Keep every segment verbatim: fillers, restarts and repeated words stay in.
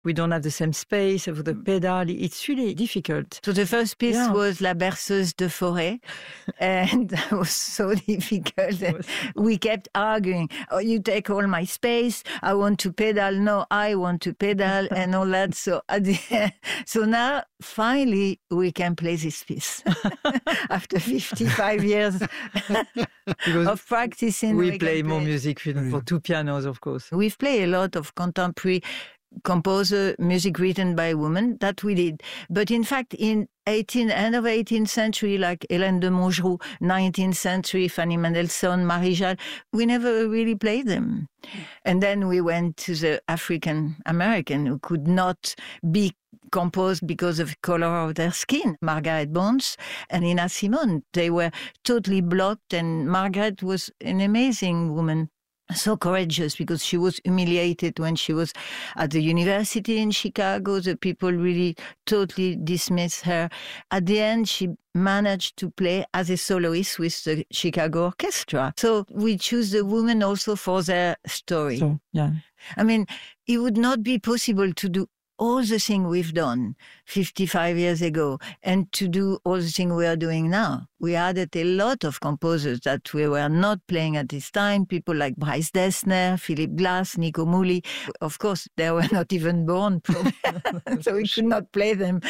We don't have the same space of the pedal. It's really difficult. So the first piece yeah. was La Berceuse de Forêt, and that was so difficult. And we kept arguing. Oh, you take all my space. I want to pedal. No, I want to pedal, and all that. So at the end, so now finally we can play this piece after fifty-five years of practicing. We, we play play more music for two pianos, of course. We've played a lot of contemporary composer music written by women, that we did. But in fact, in eighteenth, end of eighteenth century, like Hélène de Montgeroux, nineteenth century, Fanny Mendelssohn, Marie Jal, we never really played them. And then we went to the African American who could not be composed because of the color of their skin, Margaret Bonds and Nina Simone. They were totally blocked, and Margaret was an amazing woman. So courageous, because she was humiliated when she was at the university in Chicago. The people really totally dismissed her. At the end, she managed to play as a soloist with the Chicago Orchestra. So we choose the women also for their story. So, yeah. I mean, it would not be possible to do all the things we've done fifty-five years ago and to do all the things we are doing now. We added a lot of composers that we were not playing at this time, people like Bryce Dessner, Philip Glass, Nico Muhly. Of course, they were not even born, so we could not play them.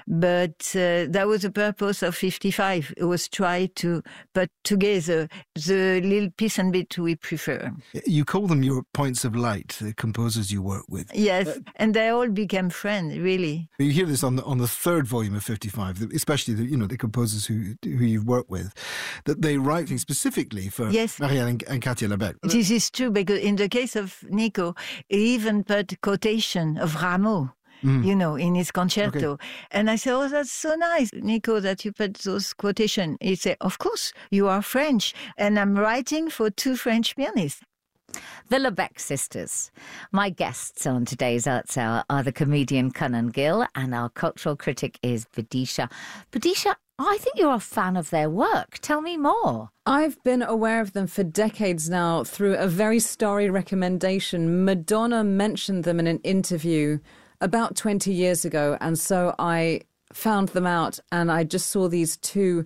But uh, that was the purpose of fifty-five. It was try to put together the little piece and bit we prefer. You call them your points of light, the composers you work with. Yes, uh, and they all became friends, really. You hear this on the on the third volume of fifty-five, especially the, you know, the composers who who you've worked with, that they write things specifically for yes. Marianne and, and Katia Lebec. This is true, because in the case of Nico, he even put quotation of Rameau. Mm. You know, in his concerto. Okay. And I said, oh, that's so nice, Nico, that you put those quotations. He said, of course, you are French, and I'm writing for two French pianists. The Lebec sisters. My guests on today's Arts Hour are the comedian Cynan Gill, and our cultural critic is Vidisha. Vidisha, I think you're a fan of their work. Tell me more. I've been aware of them for decades now through a very starry recommendation. Madonna mentioned them in an interview about twenty years ago, and so I found them out, and I just saw these two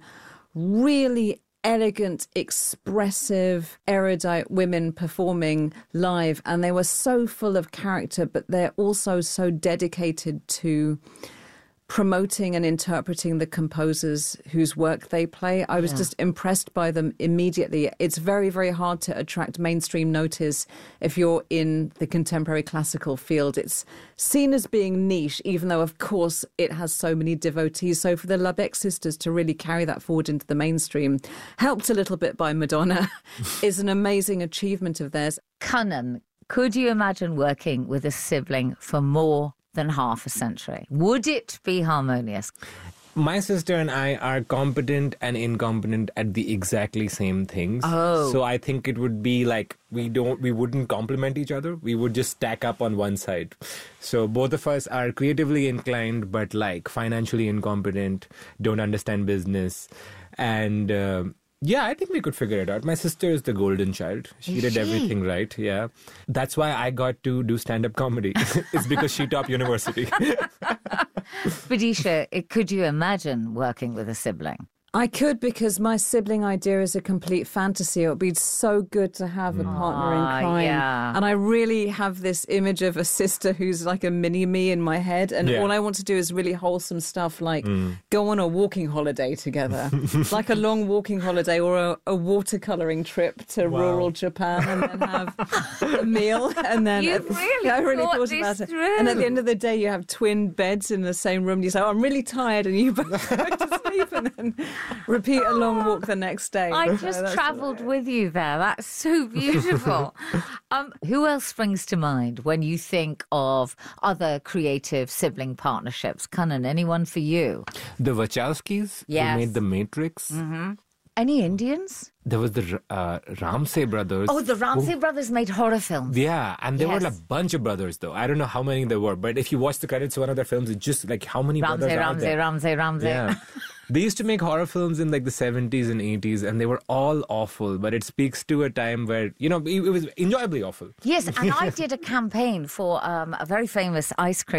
really elegant, expressive, erudite women performing live, and they were so full of character, but they're also so dedicated to promoting and interpreting the composers whose work they play. I was yeah. just impressed by them immediately. It's very, very hard to attract mainstream notice if you're in the contemporary classical field. It's seen as being niche, even though, of course, it has so many devotees. So for the Lebec sisters to really carry that forward into the mainstream, helped a little bit by Madonna, is an amazing achievement of theirs. Cynan, could you imagine working with a sibling for more than half a century? Would it be harmonious? My sister and I are competent and incompetent at the exactly same things. Oh. So I think it would be like we don't, we wouldn't complement each other. We would just stack up on one side. So both of us are creatively inclined, but like financially incompetent, don't understand business. And uh, yeah, I think we could figure it out. My sister is the golden child. She is did she? everything right. Yeah. That's why I got to do stand-up comedy. It's because she topped university. Vidisha, could you imagine working with a sibling? I could, because my sibling idea is a complete fantasy. It would be so good to have a partner in crime. Yeah. And I really have this image of a sister who's like a mini-me in my head. And yeah. all I want to do is really wholesome stuff, like mm. go on a walking holiday together. Like a long walking holiday, or a, a watercolouring trip to wow. rural Japan, and then have a meal. And then You've really yeah, I really thought, thought this about it. through. And at the end of the day, you have twin beds in the same room. You say, oh, I'm really tired, and you both go to sleep, and then repeat a long walk the next day. I So just that's travelled what- with you there. That's so beautiful. um, who else springs to mind when you think of other creative sibling partnerships? Cynan, anyone for you? The Wachowskis Yes. who made The Matrix. Mm-hmm. Any Indians? There was the uh, Ramsay brothers. Oh, the Ramsay who, brothers made horror films. Yeah, and there Yes. were a bunch of brothers, though. I don't know how many there were, but if you watch the credits of one of their films, it's just like how many Ramsay, brothers Ramsay, are there? Ramsay, Ramsay. Yeah. They used to make horror films in like the seventies and eighties, and they were all awful. But it speaks to a time where, you know, it, it was enjoyably awful. Yes, and I did a campaign for um, a very famous ice cream